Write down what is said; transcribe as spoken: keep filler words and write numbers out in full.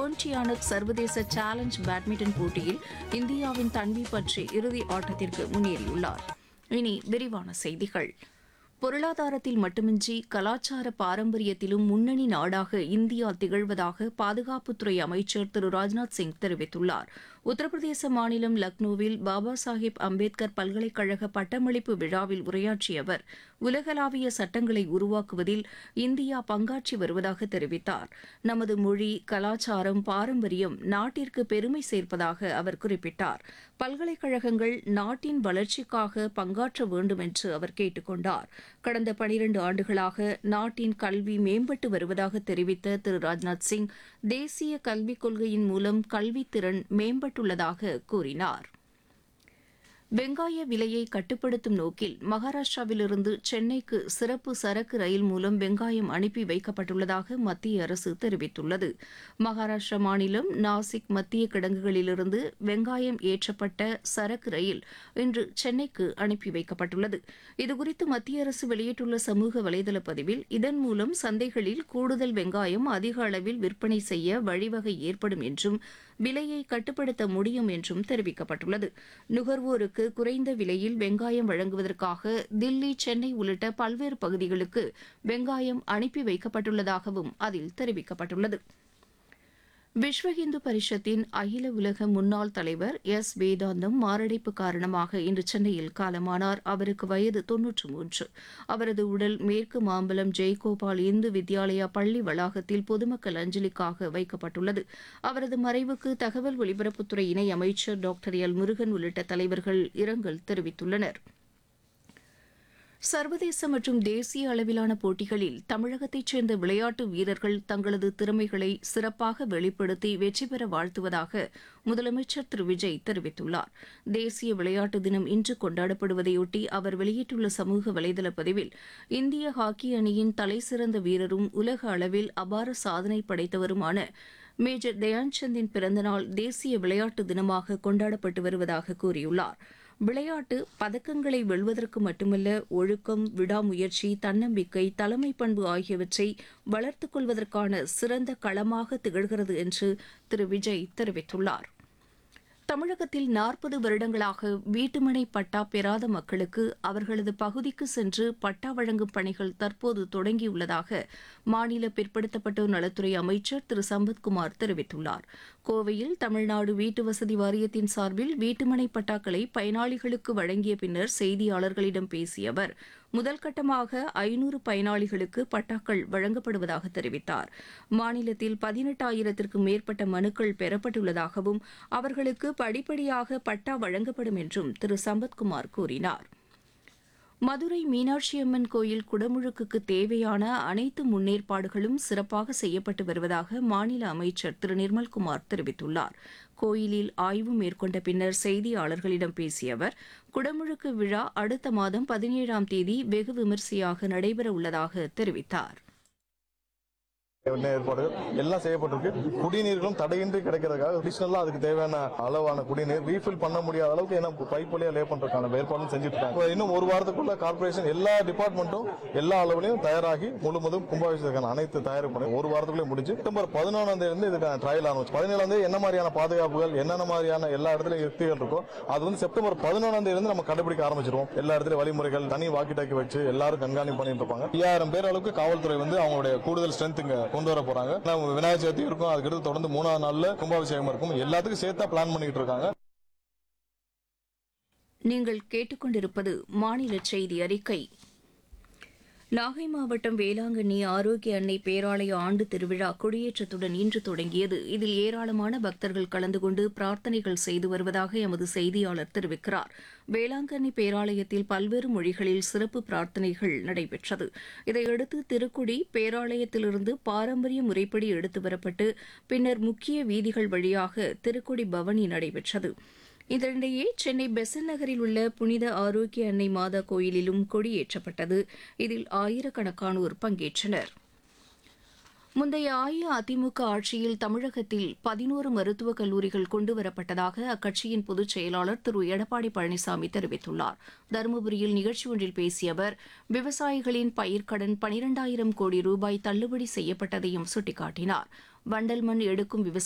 போன்டியானக் சர்வதேச challenge badminton போட்டியில் இந்தியாவின் தன்வி பற்றி இறுதி ஆட்டத்திற்கு முன்னேறியுள்ளார். இனி விரிவான செய்திகள். பொருளாதாரத்தில் மட்டுமின்றி கலாச்சார பாரம்பரியத்திலும் முன்னணி நாடாக இந்தியா திகழ்வதாக பாதுகாப்புத்துறை அமைச்சர் திரு ராஜ்நாத் சிங் தெரிவித்துள்ளார். உத்தரப்பிரதேச மாநிலம் லக்னோவில் பாபா சாஹேப் அம்பேத்கர் பல்கலைக்கழக பட்டமளிப்பு விழாவில் உரையாற்றிய அவர் உலகளாவிய சட்டங்களை உருவாக்குவதில் இந்தியா பங்காற்றி வருவதாக தெரிவித்தார். நமது மொழி, கலாச்சாரம், பாரம்பரியம் நாட்டிற்கு பெருமை சேர்ப்பதாக அவர் குறிப்பிட்டார். பல்கலைக்கழகங்கள் நாட்டின் வளர்ச்சிக்காக பங்காற்ற வேண்டும் என்று அவர் கேட்டுக் கொண்டார். கடந்த பனிரண்டு ஆண்டுகளாக நாட்டின் கல்வி மேம்பட்டு வருவதாக தெரிவித்த திரு ராஜ்நாத் சிங் தேசிய கல்விக் கொள்கையின் மூலம் கல்வித்திறன் மேம்பட்டுள்ளதாக கூறினார். வெங்காய விலையை கட்டுப்படுத்தும் நோக்கில் மகாராஷ்டிராவிலிருந்து சென்னைக்கு சிறப்பு சரக்கு ரயில் மூலம் வெங்காயம் அனுப்பி வைக்கப்பட்டுள்ளதாக மத்திய அரசு தெரிவித்துள்ளது. மகாராஷ்டிரா மாநிலம் நாசிக் மத்திய கிடங்குகளிலிருந்து வெங்காயம் ஏற்றப்பட்ட சரக்கு ரயில் இன்று சென்னைக்கு அனுப்பி வைக்கப்பட்டுள்ளது. இதுகுறித்து மத்திய அரசு வெளியிட்டுள்ள சமூக வலைதள பதிவில் இதன் மூலம் சந்தைகளில் கூடுதல் வெங்காயம் அதிக அளவில் விற்பனை செய்ய வழிவகை ஏற்படும் என்றும் விலையை கட்டுப்படுத்த முடியும் என்றும் தெரிவிக்கப்பட்டுள்ளது. நுகர்வோருக்கு குறைந்த விலையில் வெங்காயம் வழங்குவதற்காக தில்லி, சென்னை உள்ளிட்ட பல்வேறு பகுதிகளுக்கு வெங்காயம் அனுப்பி வைக்கப்பட்டுள்ளதாகவும் அதில் தெரிவிக்கப்பட்டுள்ளது. விஸ்வ இந்து பரிஷத்தின் அகில உலக முன்னாள் தலைவர் எஸ் வேதாந்தம் மாரடைப்பு காரணமாக இன்று சென்னையில் காலமானார். அவருக்கு வயது தொன்னூற்று மூன்று. அவரது உடல் மேற்கு மாம்பலம் ஜெயகோபால் இந்து வித்யாலயா பள்ளி வளாகத்தில் பொதுமக்கள் அஞ்சலிக்காக வைக்கப்பட்டுள்ளது. அவரது மறைவுக்கு தகவல் ஒலிபரப்புத்துறை இணை அமைச்சர் டாக்டர் எல் முருகன் உள்ளிட்ட தலைவர்கள் இரங்கல் தெரிவித்துள்ளனர். சர்வதேச மற்றும் தேசிய அளவிலான போட்டிகளில் தமிழகத்தைச் சேர்ந்த விளையாட்டு வீரர்கள் தங்களது திறமைகளை சிறப்பாக வெளிப்படுத்தி வெற்றி பெற வாழ்த்துவதாக முதலமைச்சர் திரு விஜய் தெரிவித்துள்ளார். தேசிய விளையாட்டு தினம் இன்று கொண்டாடப்படுவதையொட்டி அவர் வெளியிட்டுள்ள சமூக வலைதள பதிவில் இந்திய ஹாக்கி அணியின் தலைசிறந்த வீரரும் உலக அளவில் அபார சாதனை படைத்தவருமான மேஜர் தயான்சந்தின் பிறந்தநாள் தேசிய விளையாட்டு தினமாக கொண்டாடப்பட்டு வருவதாக கூறியுள்ளார். விளையாட்டு பதக்கங்களை வெல்வதற்கு மட்டுமல்ல, ஒழுக்கம், விடாமுயற்சி, தன்னம்பிக்கை, தலைமை பண்பு ஆகியவற்றை வளர்த்துக் கொள்வதற்கான சிறந்த களமாக திகழ்கிறது என்று திரு விஜய் தெரிவித்துள்ளார். தமிழகத்தில் நாற்பது வருடங்களாக வீட்டுமனை பட்டா பெறாத மக்களுக்கு அவர்களது பகுதிக்கு சென்று பட்டா வழங்கும் பணிகள் தற்போது தொடங்கியுள்ளதாக மாநில பிற்படுத்தப்பட்டோர் நலத்துறை அமைச்சர் திரு சம்பத்குமார் தெரிவித்துள்ளார். கோவையில் தமிழ்நாடு வீட்டு வசதி வாரியத்தின் சார்பில் வீட்டுமனை பட்டாக்களை பயனாளிகளுக்கு வழங்கிய பின்னர் செய்தியாளர்களிடம் பேசிய அவர் முதல் கட்டமாக ஐநூறு பயனாளிகளுக்கு பட்டாக்கள் வழங்கப்படுவதாக தெரிவித்தார். மாநிலத்தில் பதினெட்டாயிரத்திற்கும் மேற்பட்ட மனுக்கள் பெறப்பட்டுள்ளதாகவும் அவர்களுக்கு படிப்படியாக பட்டா வழங்கப்படும் என்றும் திரு சம்பத்குமார் கூறினார். மதுரை மீனாட்சியம்மன் கோயில் குடமுழுக்குக்கு தேவையான அனைத்து முன்னேற்பாடுகளும் சிறப்பாக செய்யப்பட்டு வருவதாக மாநில அமைச்சர் திரு நிர்மல்குமார் தெரிவித்துள்ளார். கோயிலில் ஆய்வு மேற்கொண்ட பின்னர் செய்தியாளர்களிடம் பேசிய அவர் குடமுழுக்கு விழா அடுத்த மாதம் பதினேழாம் தேதி வெகு விமரிசையாக நடைபெற உள்ளதாக தெரிவித்தார். ஏற்பாடுகள் எல்லாம் செய்யப்பட்டிருக்கு. குடிநீர்களும் தடையின்றி கிடைக்கிறதுக்காக அடிஷனலா அதுக்கு தேவையான அளவான குடிநீர் ரீஃபில் பண்ண முடியாத அளவுக்கு ஏன்னா பைப் வழியா லே பண்றதுக்கான ஏற்பாடும் செஞ்சுட்டு இருக்காங்க. இன்னும் ஒரு வாரத்துக்குள்ள கார்பரேஷன் எல்லா டிபார்ட்மெண்ட்டும் எல்லா அளவுலையும் தயாராகி முழுவதும் கும்பாபிஷேகத்துக்கான அனைத்து தயாரிப்பு பண்ணி ஒரு வாரத்துக்குள்ளே முடிச்சு செப்டம்பர் பதினொன்றாம் தேதி இருந்து இதுக்கான ட்ரையல் ஆரம்பிச்சு பதினேழாம் தேதி என்ன மாதிரியான பாதுகாப்புகள் என்னென்ன மாதிரியான எல்லா இடத்துலயும் யுக்திகள் இருக்கோ அது வந்து செப்டம்பர் பதினொன்றாம் தேதி இருந்து நம்ம கடைபிடிக்க ஆரம்பிச்சிருவோம். எல்லா இடத்துலயும் வழிமுறைகள் தனி வாக்கி டாக்கி வச்சு எல்லாரும் கண்காணிப்பு பண்ணிட்டு இருப்பாங்க. ஐயாயிரம் பேர் அளவுக்கு காவல்துறை வந்து அவங்களுடைய கூடுதல் ஸ்ட்ரென்த் கொண்டு வர போறாங்க. விநாயகர் சதுர்த்தி இருக்கும், அதுக்கு தொடர்ந்து மூணாவது நாள்ல கும்பாபிஷேகம் இருக்கும். எல்லாத்துக்கும் சேர்த்தா பிளான் பண்ணிட்டு இருக்காங்க. நீங்கள் கேட்டுக்கொண்டிருப்பது மாநில செய்தி அறிக்கை. நாகை மாவட்டம் வேளாங்கண்ணி ஆரோக்கிய அன்னை பேராலய ஆண்டு திருவிழா கொடியேற்றத்துடன் இன்று தொடங்கியது. இதில் ஏராளமான பக்தர்கள் கலந்து கொண்டு பிரார்த்தனைகள் செய்து வருவதாக எமது செய்தியாளர் தெரிவிக்கிறார். வேளாங்கண்ணி பேராலயத்தில் பல்வேறு மொழிகளில் சிறப்பு பிரார்த்தனைகள் நடைபெற்றது. இதையடுத்து திருக்குடி பேராலயத்திலிருந்து பாரம்பரிய முறைப்படி எடுத்து வரப்பட்டு பின்னர் முக்கிய வீதிகள் வழியாக திருக்குடி பவனி நடைபெற்றது. இதனிடையே சென்னை பெசன்ட் நகரில் உள்ள புனித ஆரோக்கிய அன்னை மாதா கோயிலிலும் கொடியேற்றப்பட்டது. இதில் ஆயிரக்கணக்கானோர் பங்கேற்றனர். முந்தைய அஇஅதிமுக ஆட்சியில் தமிழகத்தில் பதினோரு மருத்துவக் கல்லூரிகள் கொண்டுவரப்பட்டதாக அக்கட்சியின் பொதுச் செயலாளர் திரு எடப்பாடி பழனிசாமி தெரிவித்துள்ளார். தருமபுரியில் நிகழ்ச்சி ஒன்றில் பேசிய அவர் விவசாயிகளின் பயிர்க்கடன் பனிரெண்டாயிரம் கோடி ரூபாய் தள்ளுபடி செய்யப்பட்டதையும் சுட்டிக்காட்டினார். வண்டல் மண் எடுக்கும் விவசாய